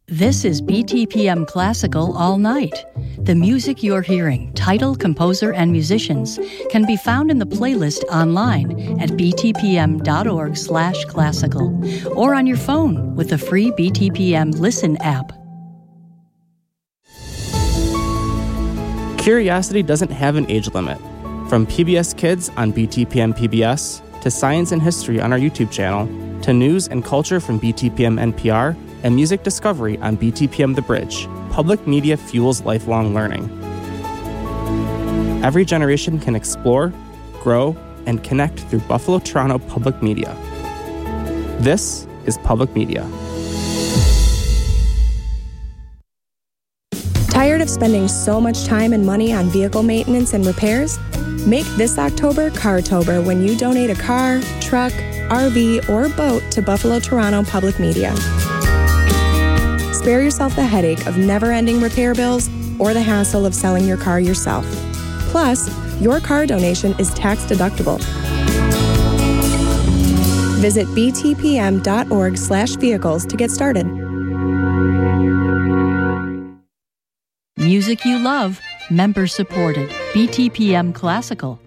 This is BTPM Classical All Night. The music you're hearing, title, composer, and musicians, can be found in the playlist online at btpm.org/classical or on your phone with the free BTPM Listen app. Curiosity doesn't have an age limit. From PBS Kids on BTPM PBS, to Science and History on our YouTube channel, to news and culture from BTPM NPR, and music discovery on BTPM The Bridge, public media fuels lifelong learning. Every generation can explore, grow, and connect through Buffalo Toronto Public Media. This is Public Media. Tired of spending so much time and money on vehicle maintenance and repairs? Make this October Cartober when you donate a car, truck, RV, or boat to Buffalo Toronto Public Media. Spare yourself the headache of never-ending repair bills or the hassle of selling your car yourself. Plus, your car donation is tax-deductible. Visit btpm.org/vehicles to get started. Music you love, member-supported, BTPM Classical.